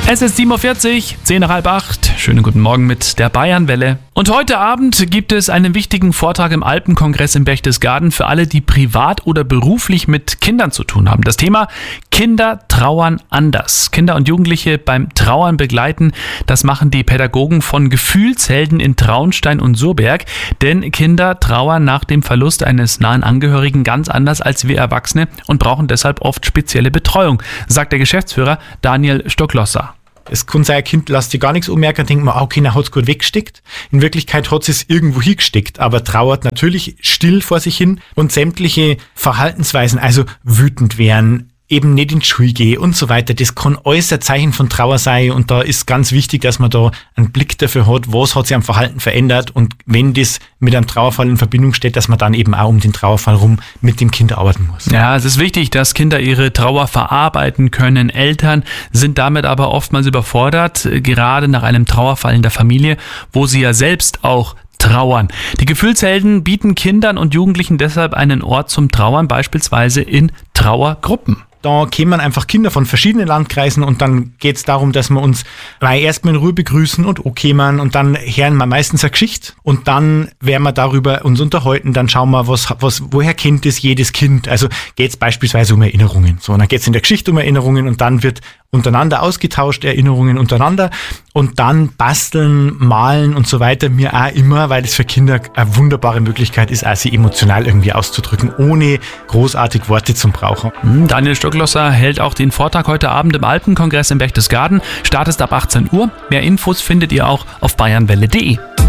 Es ist 7.40 Uhr, 10 nach halb 8. Schönen guten Morgen mit der Bayernwelle. Und heute Abend gibt es einen wichtigen Vortrag im Alpenkongress in Berchtesgaden für alle, die privat oder beruflich mit Kindern zu tun haben. Das Thema: Kinder trauern anders. Kinder und Jugendliche beim Trauern begleiten, das machen die Pädagogen von Gefühlshelden in Traunstein und Surberg. Denn Kinder trauern nach dem Verlust eines nahen Angehörigen ganz anders als wir Erwachsene und brauchen deshalb oft spezielle Betreuung, sagt der Geschäftsführer Daniel Stocklosser. Es kann sein, ein Kind lässt sich gar nichts ummerken und denkt man, okay, er hat es gut weggesteckt. In Wirklichkeit hat es irgendwo hingesteckt, aber trauert natürlich still vor sich hin und sämtliche Verhaltensweisen, also wütend werden, eben nicht in die Schule gehen und so weiter. Das kann alles ein Zeichen von Trauer sein und da ist ganz wichtig, dass man da einen Blick dafür hat, was hat sich am Verhalten verändert und wenn das mit einem Trauerfall in Verbindung steht, dass man dann eben auch um den Trauerfall rum mit dem Kind arbeiten muss. Ja, es ist wichtig, dass Kinder ihre Trauer verarbeiten können. Eltern sind damit aber oftmals überfordert, gerade nach einem Trauerfall in der Familie, wo sie ja selbst auch trauern. Die Gefühlshelden bieten Kindern und Jugendlichen deshalb einen Ort zum Trauern, beispielsweise in Trauergruppen. Da kämen einfach Kinder von verschiedenen Landkreisen und dann geht es darum, dass wir uns erstmal in Ruhe begrüßen und kämen und dann hören wir meistens eine Geschichte und dann werden wir darüber uns unterhalten, dann schauen wir, woher kennt es jedes Kind. Also geht es beispielsweise um Erinnerungen. So, und dann geht es in der Geschichte um Erinnerungen und dann wird untereinander ausgetauscht, Erinnerungen untereinander und dann basteln, malen und so weiter mir auch immer, weil das für Kinder eine wunderbare Möglichkeit ist, auch sie emotional irgendwie auszudrücken, ohne großartig Worte zu brauchen. Daniel Stocklosser hält auch den Vortrag heute Abend im Alpenkongress in Berchtesgaden. Startet ab 18 Uhr. Mehr Infos findet ihr auch auf bayernwelle.de.